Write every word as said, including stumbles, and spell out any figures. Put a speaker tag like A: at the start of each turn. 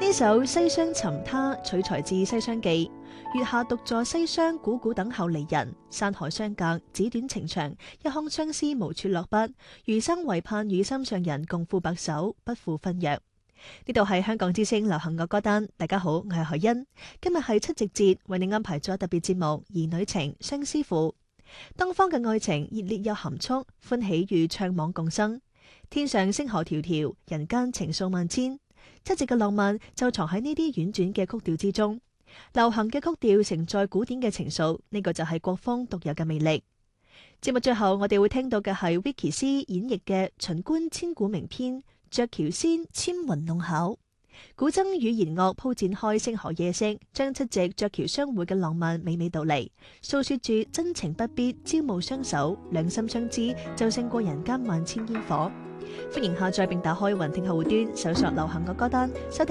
A: 呢首《西廂尋他》取材自《西廂記》，月下獨坐西廂，杳杳等候離人。山海相隔，紙短情長，一腔相思無處落筆。餘生唯盼與心上人共赴白首，不負婚約。呢度係香港之聲流行樂歌單，大家好，我係海欣。今日係七夕節，為你安排咗特別節目《兒女情》相思賦。東方嘅愛情熱烈又含蓄，歡喜與悵惘共生。天上星河迢迢，人間情愫萬千。七夕嘅浪漫就藏喺呢啲婉轉嘅曲調之中。流行嘅曲調承載古典嘅情愫，呢、這個就係國風獨有嘅魅力。節目最後我哋會聽到嘅係 Vicky 師演繹嘅《秦觀千古名篇》，鵲橋仙，纖雲弄巧。古箏與弦樂鋪展開星河夜色，將七夕鵲橋相會嘅浪漫娓娓道嚟，訴說住真情不必朝暮相守，兩心相知就勝過人間萬千煙火。歡迎下載並打開雲聽客戶端，搜索流行樂歌單收聽。